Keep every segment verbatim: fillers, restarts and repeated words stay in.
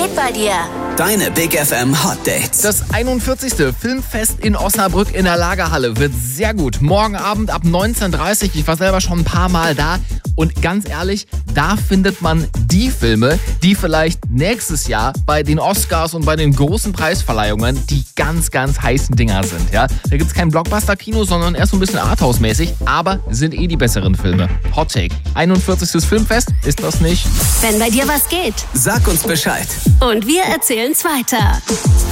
geht bei dir? Deine Big F M Hot Dates. Das einundvierzigste Filmfest in Osnabrück in der Lagerhalle wird sehr gut. Morgen Abend ab neunzehn Uhr dreißig. Ich war selber schon ein paar Mal da. Und ganz ehrlich, da findet man die Filme, die vielleicht nächstes Jahr bei den Oscars und bei den großen Preisverleihungen die ganz, ganz heißen Dinger sind. Ja? Da gibt es kein Blockbuster-Kino, sondern erst so ein bisschen Arthouse-mäßig. Aber sind eh die besseren Filme. Hot Take. einundvierzigstes Filmfest, ist das nicht? Wenn bei dir was geht. Sag uns Bescheid. Und wir erzählen's weiter.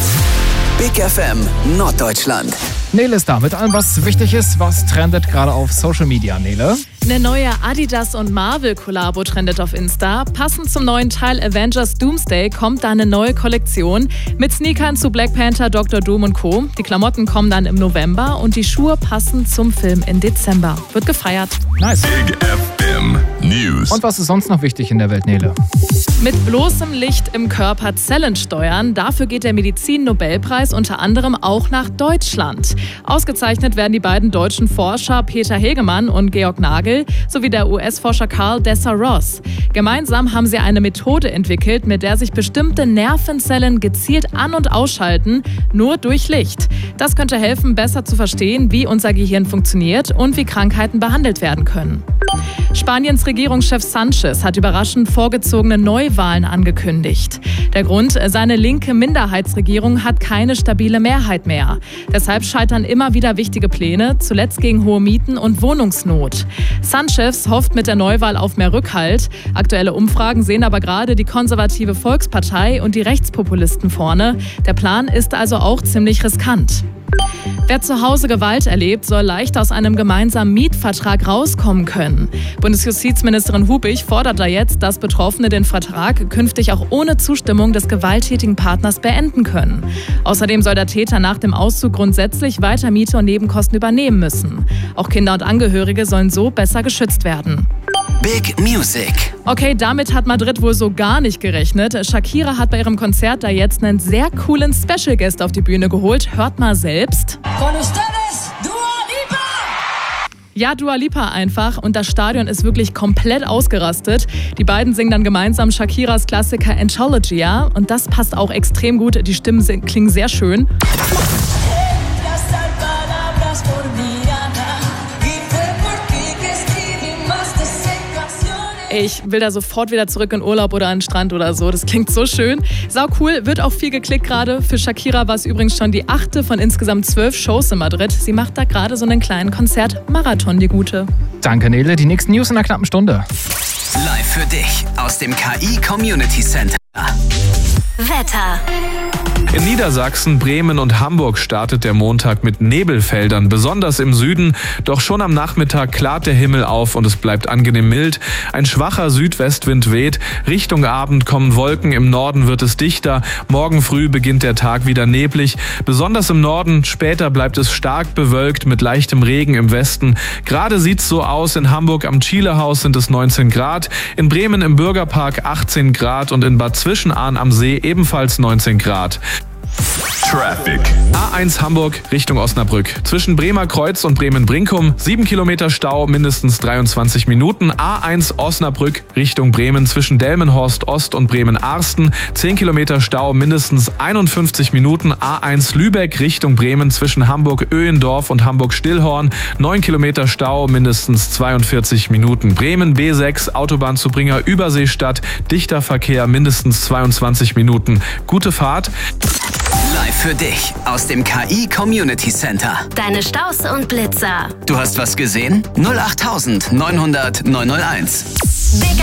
Big F M Norddeutschland. Nele ist da mit allem, was wichtig ist. Was trendet gerade auf Social Media, Nele? Eine neue Adidas und Marvel-Kollabo trendet auf Insta. Passend zum neuen Teil Avengers Doomsday kommt da eine neue Kollektion mit Sneakern zu Black Panther, Doktor Doom und Co. Die Klamotten kommen dann im November und die Schuhe passen zum Film im Dezember. Wird gefeiert. Nice. Big F M News. Und was ist sonst noch wichtig in der Welt, Nele? Mit bloßem Licht im Körper Zellen steuern. Dafür geht der Medizin-Nobelpreis unter anderem auch nach Deutschland. Ausgezeichnet werden die beiden deutschen Forscher Peter Hegemann und Georg Nagel sowie der U S-Forscher Carl Dessa-Ross. Gemeinsam haben sie eine Methode entwickelt, mit der sich bestimmte Nervenzellen gezielt an- und ausschalten, nur durch Licht. Das könnte helfen, besser zu verstehen, wie unser Gehirn funktioniert und wie Krankheiten behandelt werden können. Spaniens Regierungschef Sánchez hat überraschend vorgezogene Neuwahlen angekündigt. Der Grund, seine linke Minderheitsregierung hat keine stabile Mehrheit mehr. Deshalb scheitern immer wieder wichtige Pläne, zuletzt gegen hohe Mieten und Wohnungsnot. Sánchez hofft mit der Neuwahl auf mehr Rückhalt. Aktuelle Umfragen sehen aber gerade die konservative Volkspartei und die Rechtspopulisten vorne. Der Plan ist also auch ziemlich riskant. Wer zu Hause Gewalt erlebt, soll leicht aus einem gemeinsamen Mietvertrag rauskommen können. Bundesjustizministerin Hubig fordert da jetzt, dass Betroffene den Vertrag künftig auch ohne Zustimmung des gewalttätigen Partners beenden können. Außerdem soll der Täter nach dem Auszug grundsätzlich weiter Miete und Nebenkosten übernehmen müssen. Auch Kinder und Angehörige sollen so besser geschützt werden. Big Music. Okay, damit hat Madrid wohl so gar nicht gerechnet. Shakira hat bei ihrem Konzert da jetzt einen sehr coolen Special Guest auf die Bühne geholt. Hört mal selbst. Con ustedes, Dua Lipa! Ja, Dua Lipa einfach. Und das Stadion ist wirklich komplett ausgerastet. Die beiden singen dann gemeinsam Shakiras Klassiker Anthologia. Und das passt auch extrem gut. Die Stimmen klingen sehr schön. Ich will da sofort wieder zurück in Urlaub oder an den Strand oder so. Das klingt so schön. Sau cool, wird auch viel geklickt gerade. Für Shakira war es übrigens schon die achte von insgesamt zwölf Shows in Madrid. Sie macht da gerade so einen kleinen Konzertmarathon, die Gute. Danke, Nele. Die nächsten News in einer knappen Stunde. Live für dich aus dem K I Community Center. Wetter. In Niedersachsen, Bremen und Hamburg startet der Montag mit Nebelfeldern, besonders im Süden. Doch schon am Nachmittag klart der Himmel auf und es bleibt angenehm mild. Ein schwacher Südwestwind weht. Richtung Abend kommen Wolken, im Norden wird es dichter. Morgen früh beginnt der Tag wieder neblig. Besonders im Norden, später bleibt es stark bewölkt mit leichtem Regen im Westen. Gerade sieht's so aus, in Hamburg am Chilehaus sind es neunzehn Grad, in Bremen im Bürgerpark achtzehn Grad und in Bad Zwischenahn am See ebenfalls neunzehn Grad. Traffic. A eins Hamburg Richtung Osnabrück. Zwischen Bremer Kreuz und Bremen-Brinkum sieben Kilometer Stau, mindestens dreiundzwanzig Minuten. A eins Osnabrück Richtung Bremen zwischen Delmenhorst Ost und Bremen-Arsten. zehn Kilometer Stau, mindestens einundfünfzig Minuten. A eins Lübeck Richtung Bremen zwischen Hamburg-Öhendorf und Hamburg-Stillhorn. neun Kilometer Stau, mindestens zweiundvierzig Minuten. Bremen B sechs Autobahn zu Bringer Überseestadt. Dichter Verkehr, mindestens zweiundzwanzig Minuten. Gute Fahrt. Live für dich aus dem K I Community Center. Deine Staus und Blitzer. Du hast was gesehen? null acht neunhundert neunhunderteins. Big